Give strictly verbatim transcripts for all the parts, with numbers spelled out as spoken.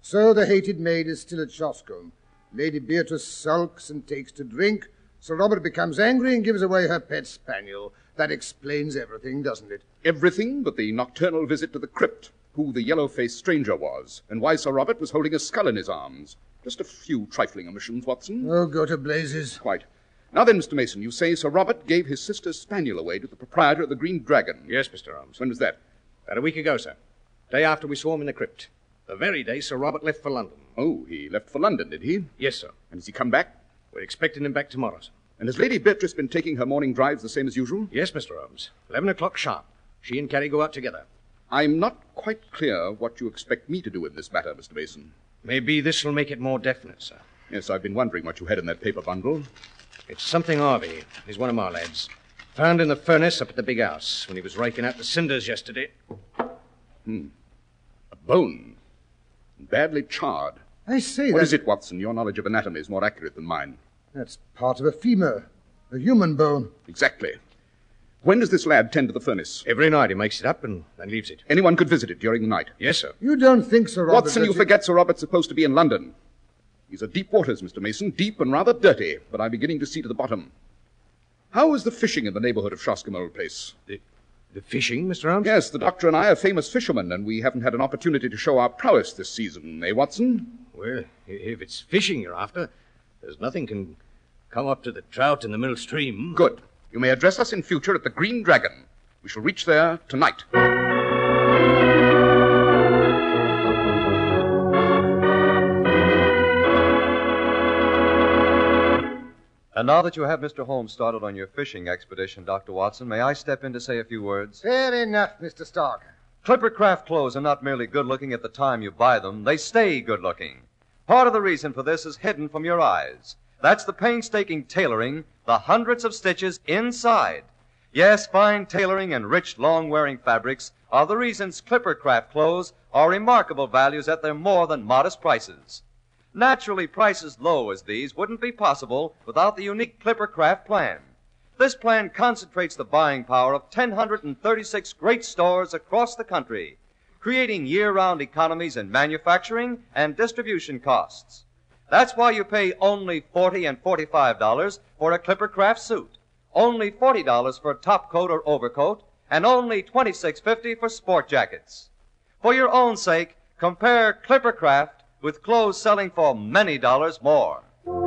So the hated maid is still at Shoscombe. Lady Beatrice sulks and takes to drink. Sir Robert becomes angry and gives away her pet spaniel. That explains everything, doesn't it? Everything but the nocturnal visit to the crypt, who the yellow-faced stranger was, and why Sir Robert was holding a skull in his arms. Just a few trifling omissions, Watson. Oh, go to blazes. Quite. Now then, Mister Mason, you say Sir Robert gave his sister's spaniel away to the proprietor of the Green Dragon. Yes, Mister Holmes. When was that? About a week ago, sir. Day after we saw him in the crypt. The very day Sir Robert left for London. Oh, he left for London, did he? Yes, sir. And has he come back? We're expecting him back tomorrow, sir. And has Lady Beatrice been taking her morning drives the same as usual? Yes, Mister Holmes. Eleven o'clock sharp. She and Carrie go out together. I'm not quite clear what you expect me to do in this matter, Mister Mason. Maybe this will make it more definite, sir. Yes, I've been wondering what you had in that paper bundle. It's something Harvey. He's one of my lads. Found in the furnace up at the big house when he was raking out the cinders yesterday. Hmm. A bone. Badly charred. I say, What that... is it, Watson? Your knowledge of anatomy is more accurate than mine. That's part of a femur. A human bone. Exactly. When does this lad tend to the furnace? Every night he makes it up and then leaves it. Anyone could visit it during the night? Yes, sir. You don't think Sir Robert... Watson, you forget Sir Robert's supposed to be in London. These are deep waters, Mister Mason, deep and rather dirty, but I'm beginning to see to the bottom. How is the fishing in the neighborhood of Shoscombe Old Place? The, the fishing, Mister Holmes? Yes, the doctor and I are famous fishermen, and we haven't had an opportunity to show our prowess this season, eh, Watson? Well, if it's fishing you're after, there's nothing can come up to the trout in the middle stream. Good. You may address us in future at the Green Dragon. We shall reach there tonight. And now that you have Mister Holmes started on your fishing expedition, Doctor Watson, may I step in to say a few words? Fair enough, Mister Stark. Clippercraft clothes are not merely good-looking at the time you buy them, they stay good-looking. Part of the reason for this is hidden from your eyes. That's the painstaking tailoring, the hundreds of stitches inside. Yes, fine tailoring and rich, long-wearing fabrics are the reasons Clippercraft clothes are remarkable values at their more than modest prices. Naturally, prices low as these wouldn't be possible without the unique Clippercraft plan. This plan concentrates the buying power of one thousand one hundred thirty-six great stores across the country, creating year-round economies in manufacturing and distribution costs. That's why you pay only forty dollars and forty-five dollars for a Clippercraft suit, only forty dollars for a top coat or overcoat, and only twenty-six fifty for sport jackets. For your own sake, compare Clippercraft with clothes selling for many dollars more.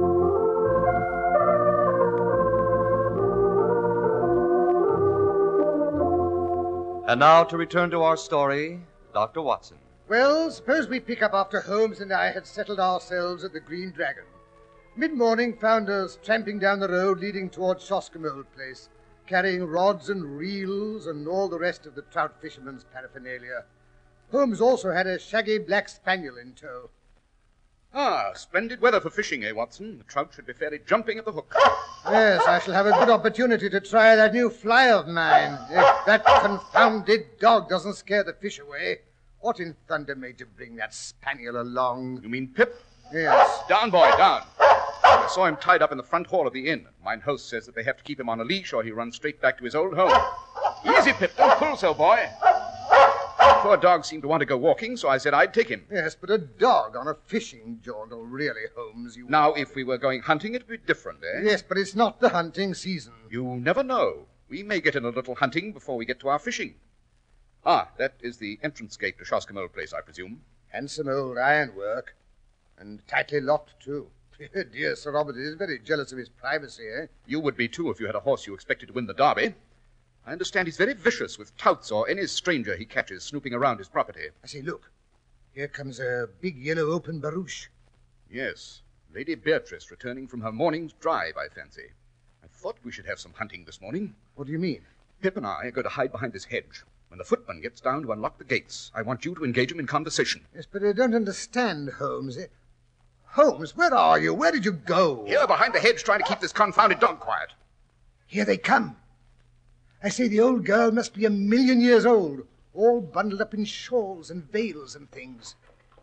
And now to return to our story, Doctor Watson. Well, suppose we pick up after Holmes and I had settled ourselves at the Green Dragon. Mid-morning found us tramping down the road leading towards Shoscombe Old Place, carrying rods and reels and all the rest of the trout fisherman's paraphernalia. Holmes also had a shaggy black spaniel in tow. Ah, splendid weather for fishing, eh, Watson? The trout should be fairly jumping at the hook. Yes, I shall have a good opportunity to try that new fly of mine. If that confounded dog doesn't scare the fish away. What in thunder made you bring that spaniel along? You mean Pip? Yes. Down, boy, down. I saw him tied up in the front hall of the inn. Mine host says that they have to keep him on a leash or he runs straight back to his old home. Easy, Pip. Don't pull so, boy. The poor dog seemed to want to go walking, so I said I'd take him. Yes, but a dog on a fishing jaunt, oh, really, Holmes, you... Now, if we were going hunting, it would be different, eh? Yes, but it's not the hunting season. You never know. We may get in a little hunting before we get to our fishing. Ah, that is the entrance gate to Shoscombe Old Place, I presume. Handsome old ironwork. And tightly locked, too. Dear Sir Robert is very jealous of his privacy, eh? You would be, too, if you had a horse you expected to win the Derby. I understand he's very vicious with touts or any stranger he catches snooping around his property. I say, look. Here comes a big yellow open barouche. Yes, Lady Beatrice returning from her morning's drive, I fancy. I thought we should have some hunting this morning. What do you mean? Pip and I are going to hide behind this hedge. When the footman gets down to unlock the gates, I want you to engage him in conversation. Yes, but I don't understand, Holmes. Holmes, where are you? Where did you go? Here, behind the hedge, trying to keep this confounded dog quiet. Here they come. I say the old girl must be a million years old, all bundled up in shawls and veils and things.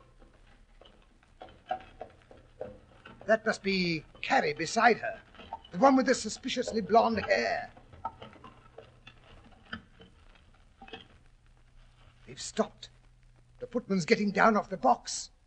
That must be Carrie beside her, the one with the suspiciously blonde hair. They've stopped. The footman's getting down off the box.